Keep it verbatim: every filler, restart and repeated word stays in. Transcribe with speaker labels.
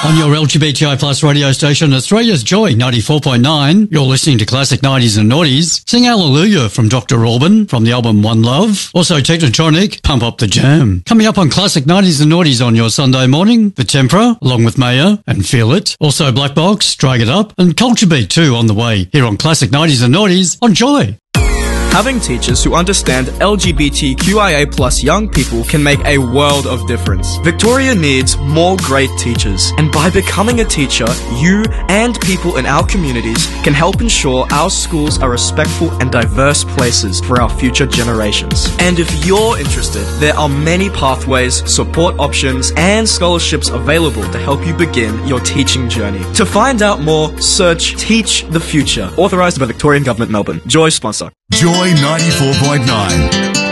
Speaker 1: On your L G B T I plus radio station, Australia's Joy ninety-four point nine, you're listening to Classic nineties and Noughties. Sing Hallelujah from Doctor Alban from the album One Love. Also Technotronic, Pump Up the Jam. Coming up on Classic nineties and Noughties on your Sunday morning, The Tempera, along with Maya and Feel It. Also Black Box, Drag It Up, and Culture Beat too on the way here on Classic nineties and Noughties on Joy.
Speaker 2: Having teachers who understand L G B T Q I A plus young people can make a world of difference. Victoria needs more great teachers, and by becoming a teacher, you and people in our communities can help ensure our schools are respectful and diverse places for our future generations. And if you're interested, there are many pathways, support options, and scholarships available to help you begin your teaching journey. To find out more, search Teach the Future, authorised by Victorian Government Melbourne. Joy sponsor.
Speaker 3: Joy ninety-four point nine.